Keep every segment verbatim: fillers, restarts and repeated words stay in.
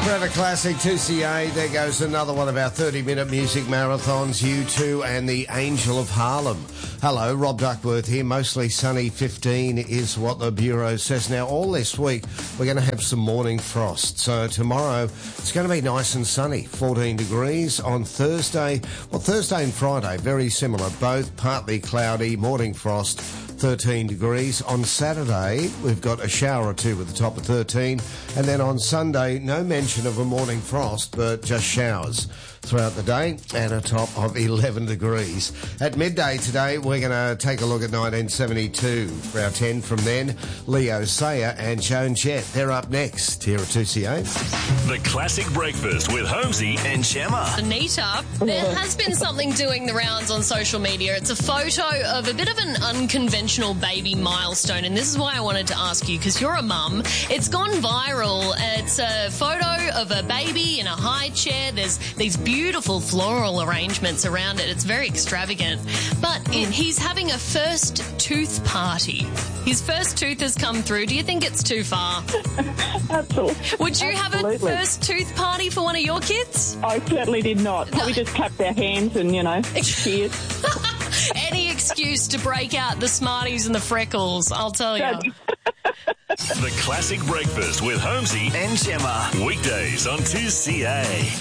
Forever Classic two C A. There goes another one of our thirty-minute music marathons, U two and the Angel of Harlem. Hello, Rob Duckworth here. Mostly sunny, fifteen is what the Bureau says. Now, all this week, we're going to have some morning frost. So tomorrow, it's going to be nice and sunny, fourteen degrees. On Thursday, well, Thursday and Friday, very similar, both partly cloudy, morning frost, thirteen degrees. On Saturday, we've got a shower or two with the top of thirteen. And then on Sunday, no mention of a morning frost, but just showers throughout the day and a top of eleven degrees. At midday today, we're going to take a look at nineteen seventy-two. For our ten from then, Leo Sayer and Joan Jett. They're up next here at two C A. The Classic Breakfast with Holmesy and Gemma. Anita, there has been something doing the rounds on social media. It's a photo of a bit of an unconventional baby milestone, and this is why I wanted to ask you, because you're a mum. It's gone viral. It's a photo of a baby in a high chair. There's these beautiful floral arrangements around it. It's very extravagant. But he's having a first tooth party. His first tooth has come through. Do you think it's too far? Absolutely. Would you Absolutely. have a first tooth party for one of your kids? I certainly did not. Probably just clapped their hands and, you know, cheers. Any excuse to break out the Smarties and the freckles, I'll tell you. The Classic Breakfast with Holmesy and Gemma. Weekdays on two C A.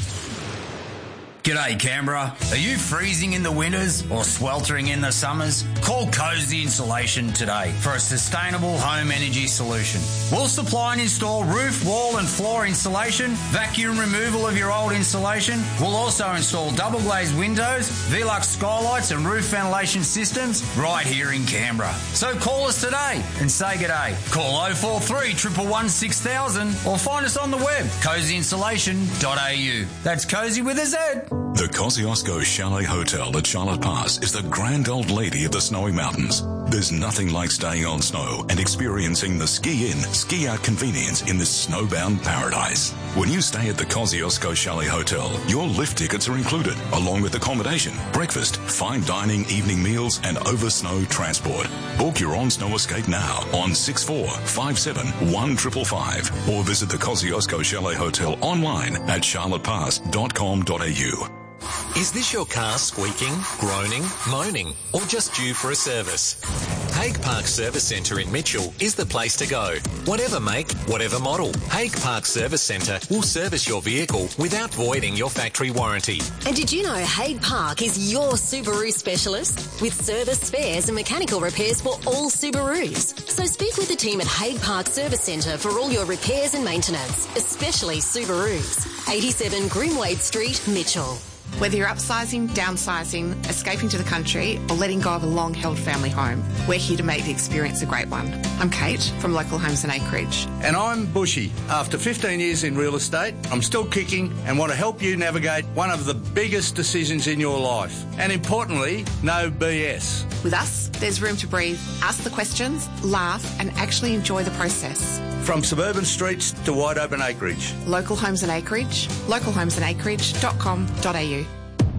G'day Canberra. Are you freezing in the winters or sweltering in the summers? Call Cozy Insulation today for a sustainable home energy solution. We'll supply and install roof, wall and floor insulation, vacuum removal of your old insulation. We'll also install double glazed windows, Velux skylights and roof ventilation systems right here in Canberra. So call us today and say g'day. Call oh four three, one one one, six thousand or find us on the web, cozy insulation dot a u. That's Cozy with a Z. The Kosciuszko Chalet Hotel at Charlotte Pass is the grand old lady of the snowy mountains. There's nothing like staying on snow and experiencing the ski-in, ski-out convenience in this snowbound paradise. When you stay at the Kosciuszko Chalet Hotel, your lift tickets are included, along with accommodation, breakfast, fine dining, evening meals, and over-snow transport. Book your on-snow escape now on six four five seven, one five five five or visit the Kosciuszko Chalet Hotel online at charlotte pass dot com dot a u. Is this your car squeaking, groaning, moaning, or just due for a service? Hague Park Service Centre in Mitchell is the place to go. Whatever make, whatever model, Hague Park Service Centre will service your vehicle without voiding your factory warranty. And did you know Hague Park is your Subaru specialist? With service, spares and mechanical repairs for all Subarus. So speak with the team at Hague Park Service Centre for all your repairs and maintenance, especially Subarus. eighty-seven Grimwade Street, Mitchell. Whether you're upsizing, downsizing, escaping to the country, or letting go of a long-held family home, we're here to make the experience a great one. I'm Kate from Local Homes and Acreage. And I'm Bushy. After fifteen years in real estate, I'm still kicking and want to help you navigate one of the biggest decisions in your life. And importantly, no B S. With us, there's room to breathe, ask the questions, laugh, and actually enjoy the process. From suburban streets to wide open acreage. Local Homes and Acreage, local homes and acreage dot com dot a u.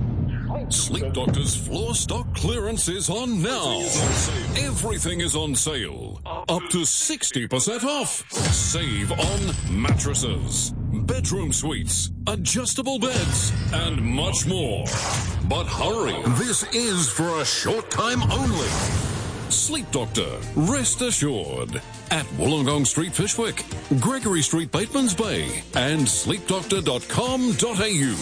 Sleep Doctor's floor stock clearance is on now. Everything is on sale. Up to sixty percent off. Save on mattresses, bedroom suites, adjustable beds, and much more. But hurry, this is for a short time only. Sleep Doctor, rest assured. At Wollongong Street, Fishwick, Gregory Street, Batemans Bay, and sleep doctor dot com dot a u.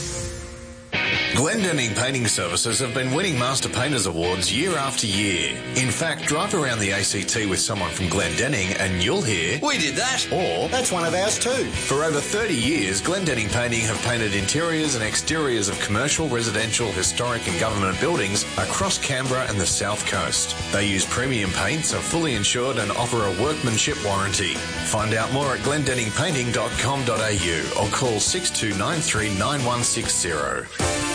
Glendenning Painting Services have been winning Master Painters Awards year after year. In fact, drive around the A C T with someone from Glendenning and you'll hear, "We did that," or "That's one of ours too." For over thirty years, Glendenning Painting have painted interiors and exteriors of commercial, residential, historic and government buildings across Canberra and the South Coast. They use premium paints, are fully insured and offer a workmanship warranty. Find out more at glendenning painting dot com dot a u or call six two nine three nine one six zero.